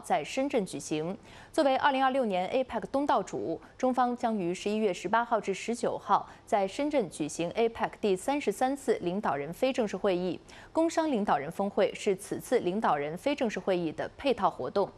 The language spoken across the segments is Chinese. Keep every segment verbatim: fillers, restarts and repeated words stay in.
在深圳举行。作为二零二六年 A P E C 东道主，中方将于十一月十八号至十九号在深圳举行 A P E C 第三十三次领导人非正式会议。工商领导人峰会是此次领导人非正式会议的配套活动。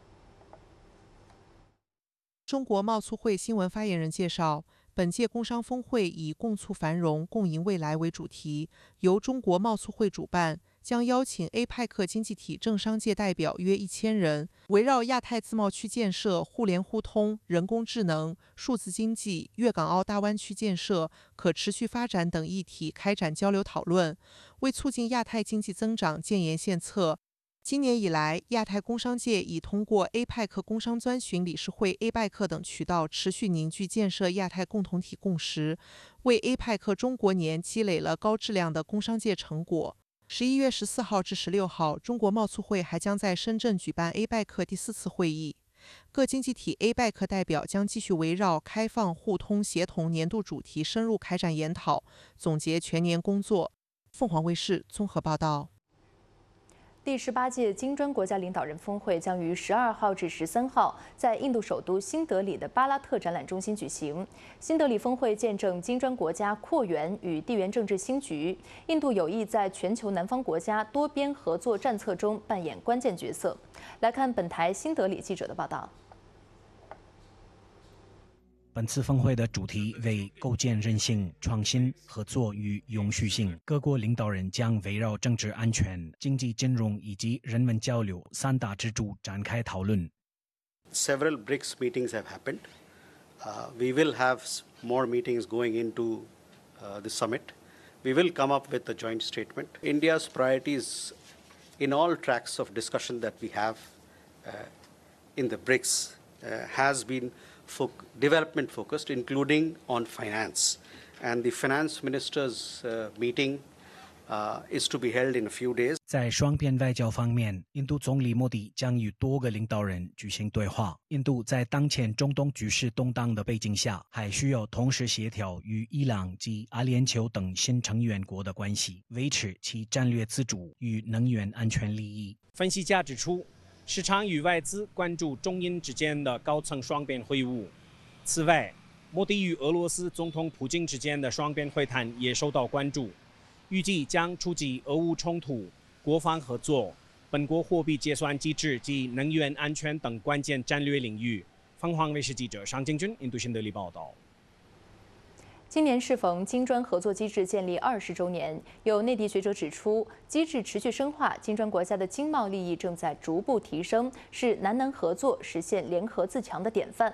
中国贸促会新闻发言人介绍，本届工商峰会以“共促繁荣，共赢未来”为主题，由中国贸促会主办，将邀请 A P E C 经济体政商界代表约一千人，围绕亚太自贸区建设、互联互通、人工智能、数字经济、粤港澳大湾区建设、可持续发展等议题开展交流讨论，为促进亚太经济增长建言献策。今年以来，亚太工商界已通过 A P E C 工商专询理事会 A P E C 等渠道，持续凝聚建设亚太共同体共识，为 A P E C 中国年积累了高质量的工商界成果。十一月十四号至十六号，中国贸促会还将在深圳举办 A P E C 第四次会议，各经济体 A P E C 代表将继续围绕开放、互通、协同年度主题深入开展研讨，总结全年工作。凤凰卫视综合报道。 第十八届金砖国家领导人峰会将于十二号至十三号在印度首都新德里的巴拉特展览中心举行。新德里峰会见证金砖国家扩员与地缘政治新局，印度有意在全球南方国家多边合作战策中扮演关键角色。来看本台新德里记者的报道。 本次峰会的主题为构建韧性、创新、合作与永续性。各国领导人将围绕政治安全、经济金融以及人文交流三大支柱展开讨论。 Several B R I C S meetings have happened. Uh, we will have more meetings going into uh, the summit. We will come up with a joint statement. India's priorities in all tracks of discussion that we have uh, in the B R I C S uh, has been Fo- development focused, including on finance. And the finance ministers' uh, meeting uh, is to be held in a few days. 在双边外交方面，印度总理莫迪将与多个领导人举行对话。印度在当前中东局势动荡的背景下，还需要同时协调与伊朗及阿联酋等新成员国的关系，维持其战略自主与能源安全利益。 分析家指出，市场与外资关注中印之间的高层双边会晤。此外，莫迪与俄罗斯总统普京之间的双边会谈也受到关注，预计将触及俄乌冲突、国防合作、本国货币结算机制及能源安全等关键战略领域。凤凰卫视记者尚敬军印度新德里报道。 今年适逢金砖合作机制建立二十周年，有内地学者指出，机制持续深化，金砖国家的经贸利益正在逐步提升，是南南合作实现联合自强的典范。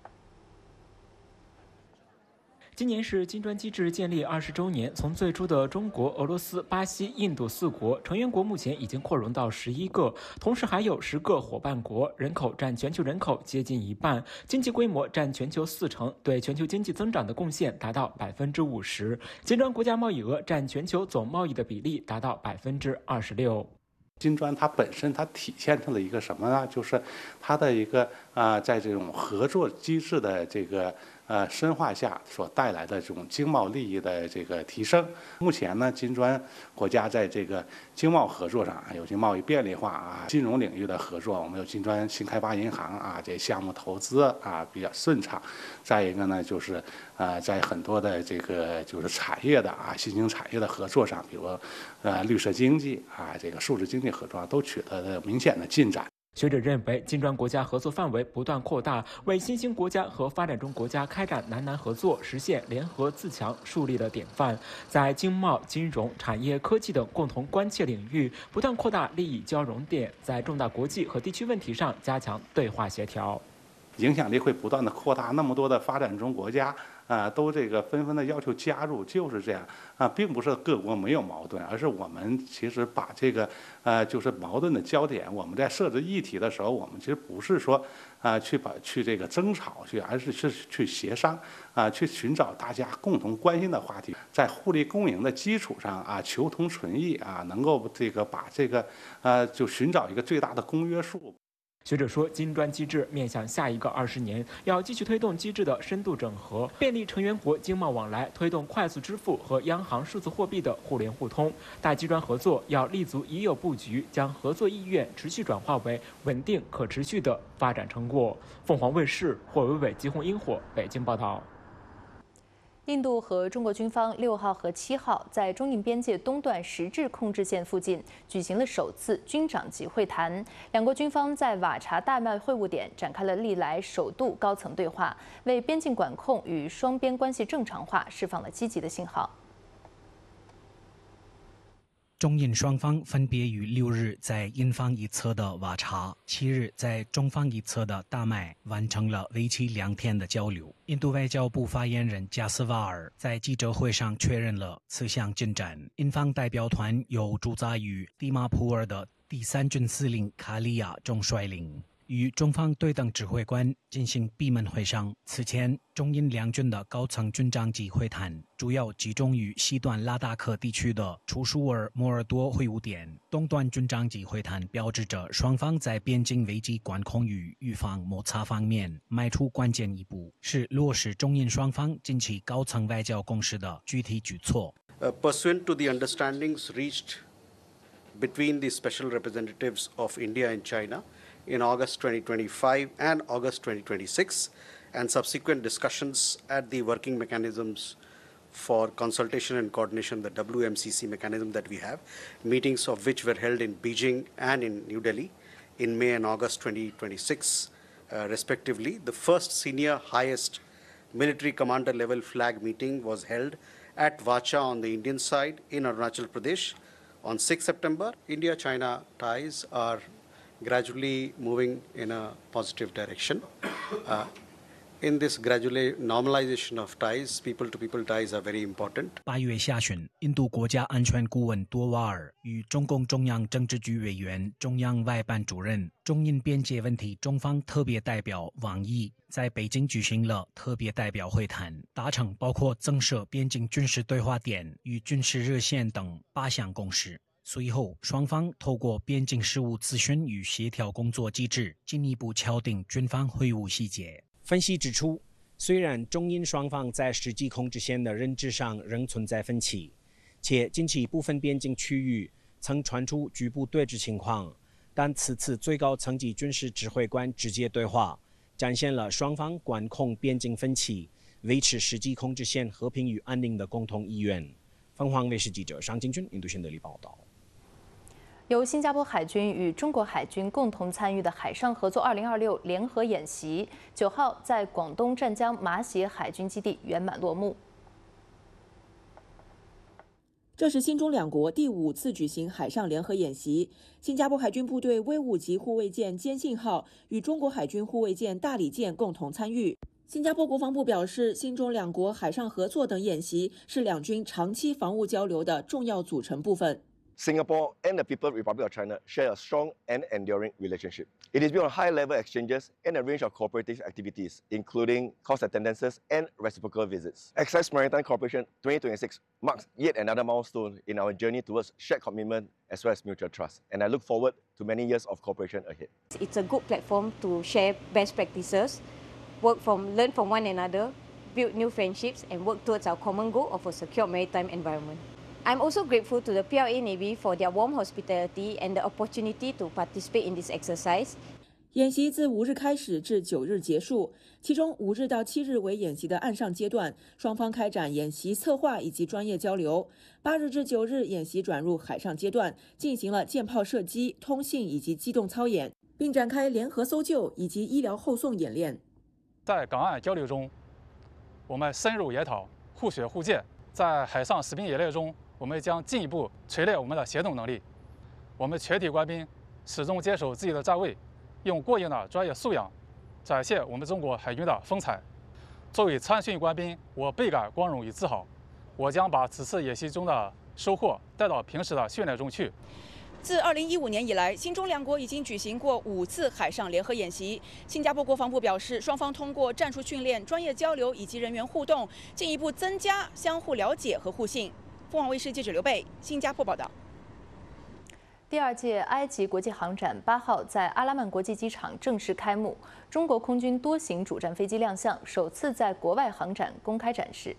今年是金砖机制建立二十周年，从最初的中国、俄罗斯、巴西、印度四国成员国，目前已经扩容到十一个，同时还有十个伙伴国，人口占全球人口接近一半，经济规模占全球四成，对全球经济增长的贡献达到百分之五十。金砖国家贸易额占全球总贸易的比例达到百分之二十六。 金砖它本身它体现出了一个什么呢？就是它的一个啊、呃，在这种合作机制的这个。呃，深化下所带来的这种经贸利益的这个提升。目前呢，金砖国家在这个经贸合作上，有些贸易便利化啊，金融领域的合作，我们有金砖新开发银行啊，这项目投资啊比较顺畅。再一个呢，就是呃，在很多的这个就是产业的啊，新兴产业的合作上，比如呃绿色经济啊，这个数字经济合作都取得了明显的进展。 学者认为，金砖国家合作范围不断扩大，为新兴国家和发展中国家开展南南合作、实现联合自强树立了典范。在经贸、金融、产业、科技等共同关切领域，不断扩大利益交融点，在重大国际和地区问题上加强对话协调。 影响力会不断的扩大，那么多的发展中国家啊，都这个纷纷的要求加入，就是这样啊，并不是各国没有矛盾，而是我们其实把这个呃，就是矛盾的焦点，我们在设置议题的时候，我们其实不是说啊去把去这个争吵去，而是是去协商啊，去寻找大家共同关心的话题，在互利共赢的基础上啊，求同存异啊，能够这个把这个呃，就寻找一个最大的公约数。 学者说，金砖机制面向下一个二十年，要继续推动机制的深度整合，便利成员国经贸往来，推动快速支付和央行数字货币的互联互通。大金砖合作要立足已有布局，将合作意愿持续转化为稳定可持续的发展成果。凤凰卫视霍伟伟、吉鸿英火北京报道。 印度和中国军方六号和七号在中印边界东段实质控制线附近举行了首次军长级会谈，两国军方在瓦查大麦会晤点展开了历来首度高层对话，为边境管控与双边关系正常化释放了积极的信号。 中印双方分别于六日在印方一侧的瓦查，七日在中方一侧的大麦完成了为期两天的交流。印度外交部发言人加斯瓦尔在记者会上确认了此项进展。印方代表团由驻扎于蒂马普尔的第三军司令卡利亚总率领，与中方对等指挥官进行闭门会商。此前，中印两军的高层军长级会谈主要集中于西段拉达克地区的楚舒尔摩尔多会晤点。东段军长级会谈标志着双方在边境危机管控与预防摩擦方面迈出关键一步，是落实中印双方近期高层外交共识的具体举措。 Uh, pursuant to the understandings reached between the special representatives of India and China in August twenty twenty-five and August twenty twenty-six, and subsequent discussions at the working mechanisms for consultation and coordination, the W M C C mechanism that we have, meetings of which were held in Beijing and in New Delhi in May and August twenty twenty-six, uh, respectively. The first senior highest military commander level flag meeting was held at Vacha on the Indian side in Arunachal Pradesh on sixth September. India-China ties are gradually moving in a positive direction. Uh, in this gradually normalization of ties, people-to-people ties are very important. 八月下旬，印度国家安全顾问多瓦尔与中共中央政治局委员、中央外办主任、中印边界问题中方特别代表王毅在北京举行了特别代表会谈，达成包括增设边境军事对话点与军事热线等八项共识。随后，双方透过边境事务咨询与协调工作机制，进一步敲定军方会晤细节。 分析指出，虽然中印双方在实际控制线的认知上仍存在分歧，且近期部分边境区域曾传出局部对峙情况，但此次最高层级军事指挥官直接对话，展现了双方管控边境分歧、维持实际控制线和平与安宁的共同意愿。凤凰卫视记者尚金军印度新德里报道。 由新加坡海军与中国海军共同参与的海上合作二零二六联合演习，九号在广东湛江马协海军基地圆满落幕。 这是新中两国第五次举行海上联合演习。新加坡海军部队威武级护卫舰坚信号与中国海军护卫舰大理舰共同参与。新加坡国防部表示，新中两国海上合作等演习是两军长期防务交流的重要组成部分。 Singapore and the People's Republic of China share a strong and enduring relationship. It is built on high-level exchanges and a range of cooperative activities, including course attendances and reciprocal visits. Access Maritime Cooperation twenty twenty-six marks yet another milestone in our journey towards shared commitment as well as mutual trust, and I look forward to many years of cooperation ahead. It's a good platform to share best practices, work from, learn from one another, build new friendships, and work towards our common goal of a secure maritime environment. I'm also grateful to the P L A Navy for their warm hospitality and the opportunity to participate in this exercise. 演习自五日开始至九日结束，其中五日到七日为演习的岸上阶段，双方开展演习策划以及专业交流。八日至九日，演习转入海上阶段，进行了舰炮射击、通信以及机动操演，并展开联合搜救以及医疗后送演练。 在港岸交流中，我们深入研讨，互学互鉴；在海上实兵演练中，我们将进一步锤炼我们的协同能力。我们全体官兵始终坚守自己的站位，用过硬的专业素养展现我们中国海军的风采。作为参训官兵，我倍感光荣与自豪。我将把此次演习中的收获带到平时的训练中去。 自二零一五年以来，新中两国已经举行过五次海上联合演习。新加坡国防部表示，双方通过战术训练、专业交流以及人员互动，进一步增加相互了解和互信。凤凰卫视记者刘贝，新加坡报道。 第二届埃及国际航展八号在阿拉曼国际机场正式开幕，中国空军多型主战飞机亮相，首次在国外航展公开展示。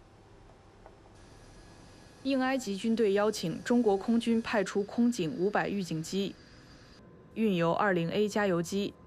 应埃及军队邀请，中国空军派出空警五百预警机、运油二零 A 加油机、